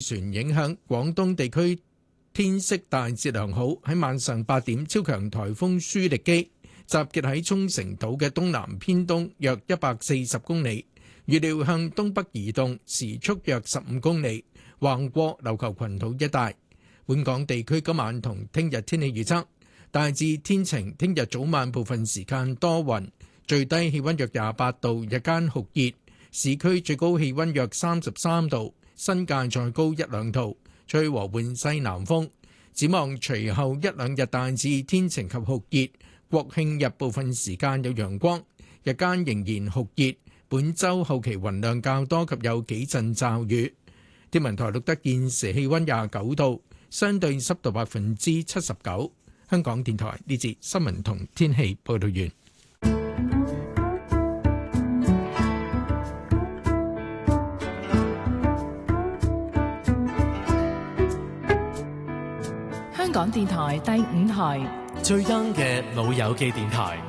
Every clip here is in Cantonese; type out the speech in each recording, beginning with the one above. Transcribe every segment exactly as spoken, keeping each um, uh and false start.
旋影響廣東地區，天色大致良好。喺晚上八點，超強颱風舒力基集結喺沖繩島嘅東南偏東約一百四十公里，預料向東北移動，時速約十五公里，橫過琉球群島一帶。本港地區今晚同聽日天氣預測大致天晴，聽日早晚部分時間多雲，最低氣溫約廿八度，日間酷熱，市區最高氣溫約三十三度，新界再高一兩度，吹和緩西南風。展望隨後一兩日大致天晴及酷熱，國慶日部分時間有陽光，日間仍然酷熱。本週後期雲量較多及有幾陣驟雨。天文台錄得現時氣溫廿九度，相對濕度百分之七十九。香港電台呢節新聞同天氣報道完。 香港電台第五台最 young 嘅老友記電台。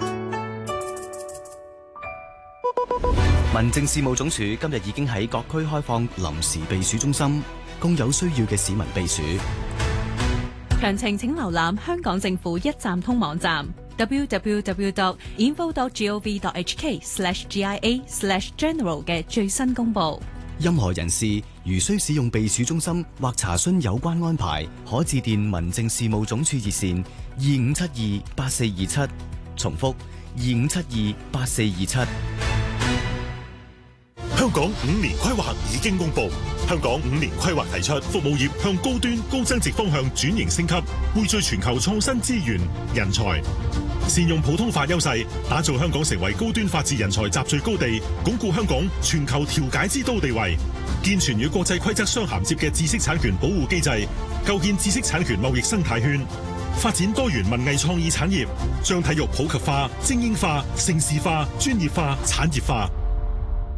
民政事務總署今日已經喺各區開放臨時避暑中心，供有需要嘅市民避暑。 詳情請瀏覽香港政府一站通網站 double-u double-u double-u dot info dot gov dot h k slash g i a slash general 嘅最新公佈。 任何人士如需使用避暑中心或查詢有關安排，可致電民政事務總署熱線二五七二八四二七，重複二五七二八四二七。 香港五年規劃已經公布，香港五年規劃提出服務業向高端高增值方向轉型升級，匯聚全球創新資源、人才，善用普通法優勢，打造香港成為高端法治人才集聚高地，鞏固香港全球調解之都地位，健全與國際規則相銜接嘅知識產權保護機制，構建知識產權貿易生態圈，發展多元文藝創意產業，將體育普及化、精英化、盛事化、專業化、產業化。